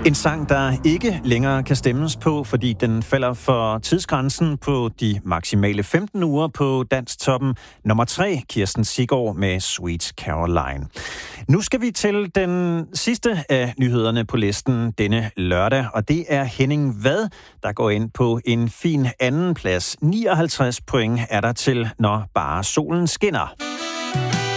En sang, der ikke længere kan stemmes på, fordi den falder for tidsgrænsen på de maksimale 15 uger på Dansktoppen. Nummer 3, Kirsten Siggaard med Sweet Caroline. Nu skal vi til den sidste af nyhederne på listen denne lørdag, og det er Henning Vad, der går ind på en fin anden plads. 59 point er der til, når bare solen skinner.